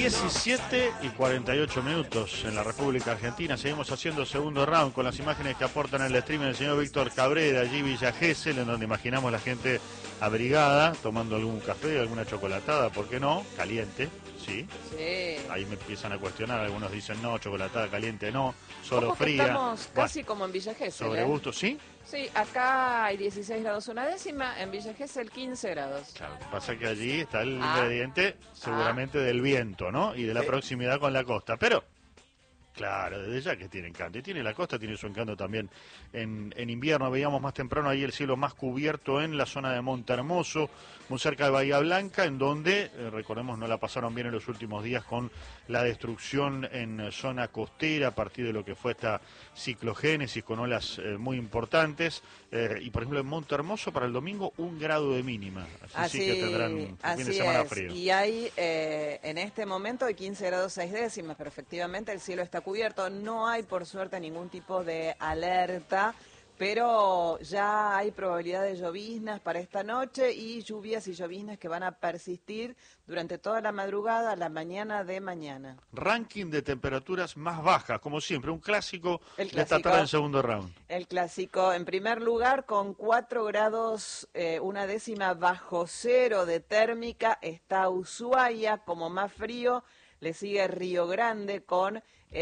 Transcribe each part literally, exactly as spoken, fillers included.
diecisiete y cuarenta y ocho minutos en la República Argentina. Seguimos haciendo segundo round con las imágenes que aportan en el streaming el señor Víctor Cabrera, allí Villa Gesell, en donde imaginamos la gente abrigada, tomando algún café, alguna chocolatada, ¿por qué no? Caliente, ¿sí? Sí. Ahí me empiezan a cuestionar, algunos dicen no, chocolatada caliente no, solo Ojo que fría. estamos casi Bueno, como en Villa Gesell, sobre ¿eh? gusto, ¿sí? Sí, acá hay dieciséis grados una décima, en Villa Gesell quince grados. Claro, pasa que allí está el Ah. ingrediente seguramente del viento, ¿no? Y de la Sí. proximidad con la costa, pero... Claro, desde ya que tiene encanto. Y tiene la costa, tiene su encanto también en, en invierno. Veíamos más temprano ahí el cielo más cubierto en la zona de Monte Hermoso, muy cerca de Bahía Blanca, en donde, eh, recordemos, no la pasaron bien en los últimos días con la destrucción en zona costera a partir de lo que fue esta ciclogénesis con olas eh, muy importantes. Eh, y, por ejemplo, en Monte Hermoso para el domingo un grado de mínima. Así, Así, sí que tendrán un así fin de semana es. frío. Y hay, eh, en este momento, hay quince grados seis décimas, pero efectivamente el cielo está cubierto. No hay, por suerte, ningún tipo de alerta, pero ya hay probabilidad de lloviznas para esta noche y lluvias y lloviznas que van a persistir durante toda la madrugada, la mañana de mañana. Ranking de temperaturas más bajas, como siempre, un clásico, El de esta clásico. tarde en segundo round. El clásico, en primer lugar, con cuatro grados, eh, una décima bajo cero de térmica, está Ushuaia como más frío, le sigue Río Grande con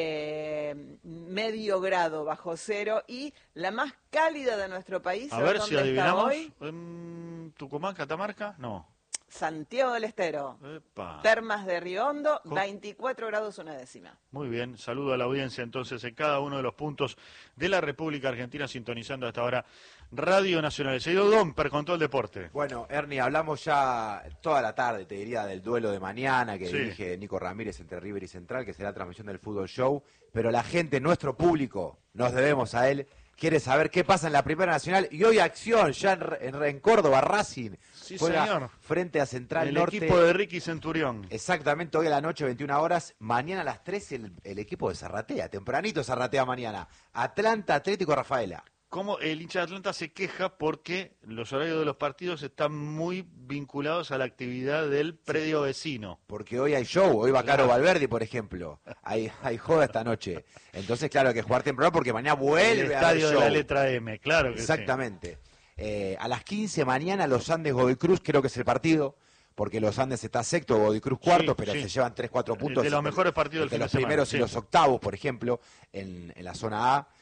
eh, medio grado bajo cero y la más cálida de nuestro país. A ¿sabes ver si dónde está adivinamos. hoy? ¿En Tucumán, Catamarca? No. Santiago del Estero. Epa. Termas de Río Hondo, Co- veinticuatro grados una décima. Muy bien, saludo a la audiencia entonces en cada uno de los puntos de la República Argentina sintonizando hasta ahora Radio Nacional. El señor Domper con todo el deporte. Bueno, Ernie, hablamos ya toda la tarde, te diría, del duelo de mañana que Sí. dirige Nico Ramírez entre River y Central, que será la transmisión del Fútbol Show, pero la gente, nuestro público, nos debemos a él, quiere saber qué pasa en la Primera Nacional y hoy acción ya en, en, en Córdoba, Racing, Sí, juega señor. frente a Central El Norte. equipo de Ricky Centurión. Exactamente, hoy a la noche, veintiuna horas, mañana a las trece el, el equipo de Zarratea, tempranito Zarratea mañana, Atlanta Atlético Rafaela. Como el hincha de Atlanta se queja porque los horarios de los partidos están muy vinculados a la actividad del predio vecino. Porque hoy hay show, hoy va Claro. Caro Valverdi, por ejemplo. Hay, hay joda esta noche. Entonces, claro, hay que jugar temprano porque mañana vuelve El a haber estadio de show. la letra M, claro que sí. Exactamente. Eh, a las quince mañana Los Andes Godoy Cruz, creo que es el partido, porque Los Andes está sexto, Godoy Cruz cuarto, Sí, pero sí. se llevan tres, cuatro puntos. De los entre- mejores partidos del entre fin de los semana, primeros sí. y los octavos, por ejemplo, en, en la zona A.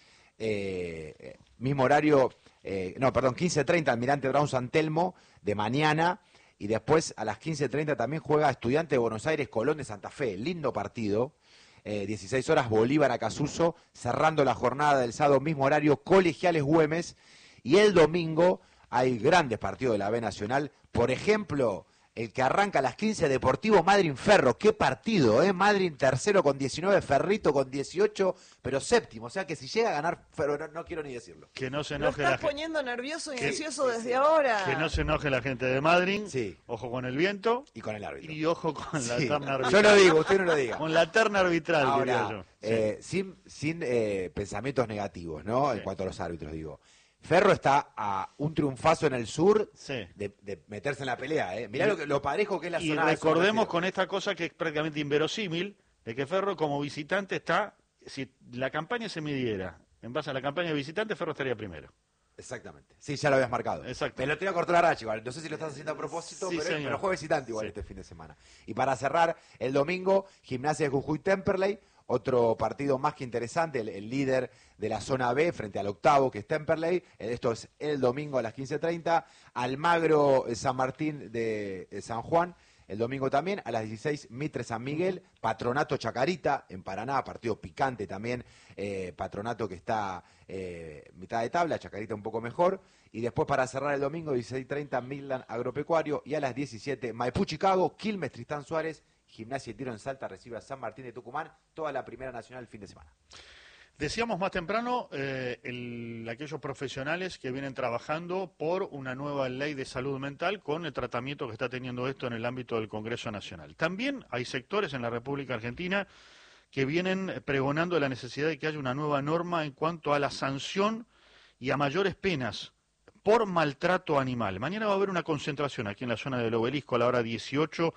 Eh, eh, mismo horario, eh, no, perdón, quince treinta Almirante Brown San Telmo de mañana. Y después a las quince treinta también juega Estudiante de Buenos Aires, Colón de Santa Fe. Lindo partido. Eh, dieciséis horas Bolívar Acasuso, cerrando la jornada del sábado, mismo horario, Colegiales Güemes. Y el domingo hay grandes partidos de la B Nacional. Por ejemplo, el que arranca a las quince, Deportivo Madryn Ferro. Qué partido, ¿eh? Madryn tercero con diecinueve, Ferrito con dieciocho, pero séptimo. O sea que si llega a ganar Ferro, no, no quiero ni decirlo. Que no se Lo enoje la estás gente. poniendo nervioso y Que- ansioso desde ahora. Que no se enoje la gente de Madrid. Sí. Ojo con el viento Y con el árbitro. y ojo con la Sí. terna arbitral. Yo lo digo, usted no lo diga. Con la terna arbitral, diría Ahora, yo. Sí. eh, sin, sin eh, pensamientos negativos, ¿no? Sí. En cuanto a los árbitros, digo. Ferro está a un triunfazo en el sur Sí. de, de meterse en la pelea, ¿eh? Mirá Y- lo, que- lo parejo que es la Y zona. A, eso me recordemos refiero. con esta cosa que es prácticamente inverosímil, de que Ferro como visitante está, si la campaña se midiera en base a la campaña de visitante, Ferro estaría primero. Exactamente. Sí, ya lo habías marcado. Exacto. Me lo te iba a cortar la racha igual. No sé si lo estás haciendo a propósito, Sí, pero, señor. pero juega visitante igual Sí. este fin de semana. Y para cerrar, el domingo, Gimnasia de Jujuy Temperley. Otro partido más que interesante, el, el líder de la zona B frente al octavo, que es Temperley. Esto es el domingo a las quince treinta. Almagro eh, San Martín de, de San Juan. El domingo también, a las dieciséis, Mitre San Miguel, Patronato Chacarita, en Paraná, partido picante también, eh, Patronato que está eh, mitad de tabla, Chacarita un poco mejor, y después para cerrar el domingo, dieciséis treinta, Midland Agropecuario, y a las diecisiete, Maipú Chicago, Quilmes Tristán Suárez, Gimnasia y Tiro en Salta recibe a San Martín de Tucumán, toda la Primera Nacional el fin de semana. Decíamos más temprano, eh, el, aquellos profesionales que vienen trabajando por una nueva ley de salud mental con el tratamiento que está teniendo esto en el ámbito del Congreso Nacional. También hay sectores en la República Argentina que vienen pregonando la necesidad de que haya una nueva norma en cuanto a la sanción y a mayores penas por maltrato animal. Mañana va a haber una concentración aquí en la zona del Obelisco a la hora dieciocho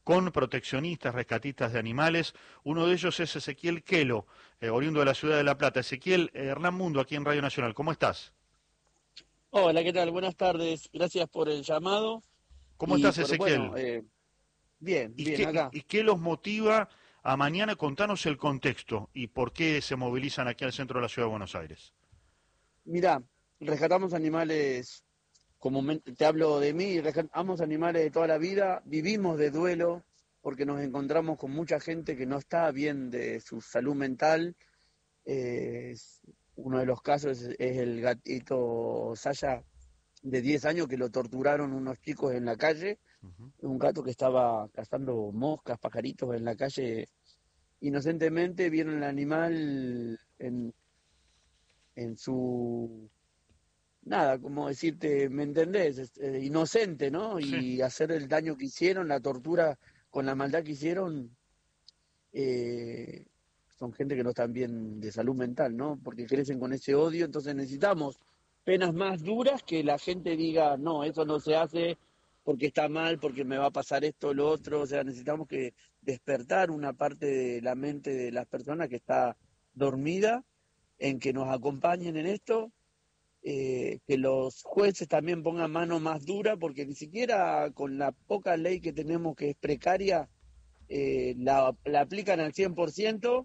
con proteccionistas, rescatistas de animales. Uno de ellos es Ezequiel Quelo, eh, oriundo de la ciudad de La Plata. Ezequiel, eh, Hernán Mundo, aquí en Radio Nacional. ¿Cómo estás? Hola, ¿qué tal? Buenas tardes. Gracias por el llamado. ¿Cómo Y estás, por- Ezequiel? bueno, eh, bien, ¿Y bien, qué, acá. y- y qué los motiva a mañana? Contanos el contexto y por qué se movilizan aquí al centro de la ciudad de Buenos Aires. Mirá, rescatamos animales, comúnmente te hablo de mí, rescatamos animales de toda la vida, vivimos de duelo porque nos encontramos con mucha gente que no está bien de su salud mental. Eh, es- uno de los casos es, es el gatito Saya de diez años que lo torturaron unos chicos en la calle, Ujú. un gato que estaba cazando moscas, pajaritos en la calle. Inocentemente vieron el animal en, en su, nada, como decirte, ¿me entendés? Es, eh, inocente, ¿no? Sí. Y hacer el daño que hicieron, la tortura con la maldad que hicieron, eh, son gente que no están bien de salud mental, ¿no? Porque crecen con ese odio, entonces necesitamos penas más duras que la gente diga, no, eso no se hace porque está mal, porque me va a pasar esto o lo otro, o sea, necesitamos que despertar una parte de la mente de las personas que está dormida, en que nos acompañen en esto, eh, que los jueces también pongan mano más dura, porque ni siquiera con la poca ley que tenemos, que es precaria, eh, la, la aplican al cien por ciento.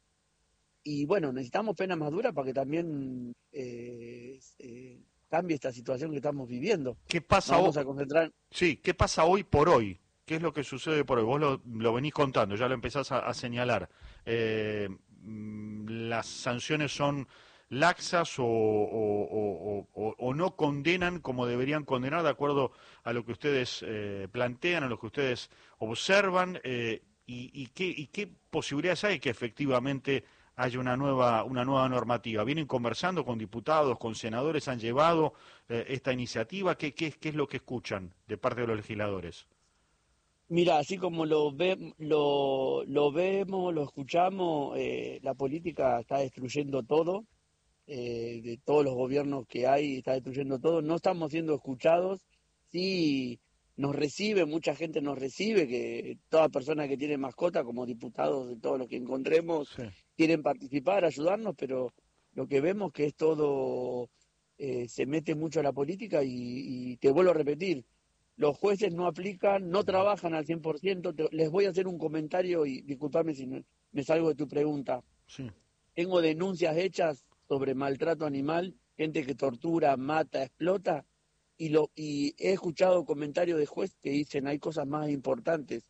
Y bueno, necesitamos pena más dura para que también eh, eh, cambie esta situación que estamos viviendo. ¿Qué Nos pasa vamos hoy? a concentrar. Sí, ¿qué pasa hoy por hoy? ¿Qué es lo que sucede por hoy? Vos lo, lo venís contando, ya lo empezás a, a señalar. Eh, mm, ¿Las sanciones son laxas o, o- o- o- o no condenan como deberían condenar de acuerdo a lo que ustedes eh, plantean, a lo que ustedes observan? Eh, y, y qué, ¿Y qué posibilidades hay que efectivamente haya una nueva, una nueva normativa? ¿Vienen conversando con diputados, con senadores? ¿Han llevado eh, esta iniciativa? ¿Qué, qué, ¿Qué es lo que escuchan de parte de los legisladores? Mira, así como lo, ve, lo, lo vemos, lo escuchamos, eh, la política está destruyendo todo, eh, de todos los gobiernos que hay, está destruyendo todo. No estamos siendo escuchados. Sí, nos recibe, mucha gente nos recibe, que toda persona que tiene mascota, como diputados de todos los que encontremos, Sí. quieren participar, ayudarnos, pero lo que vemos que es todo, eh, se mete mucho a la política y, y te vuelvo a repetir, los jueces no aplican, no trabajan al cien por ciento. Te- les voy a hacer un comentario y discúlpame si me, me salgo de tu pregunta. Sí. Tengo denuncias hechas sobre maltrato animal, gente que tortura, mata, explota, y, lo, y he escuchado comentarios de jueces que dicen hay cosas más importantes.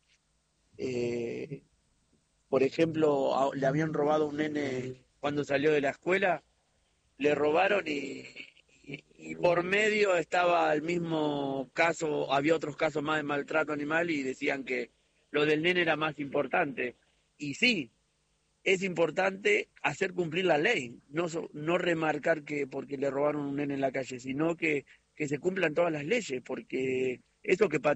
Eh, por ejemplo, a- le habían robado a un nene cuando salió de la escuela, le robaron y, y, y por medio estaba el mismo caso, había otros casos más de maltrato animal y decían que lo del nene era más importante. Y sí, es importante hacer cumplir la ley, no, so- no remarcar que porque le robaron un nene en la calle, sino que, que se cumplan todas las leyes, porque eso que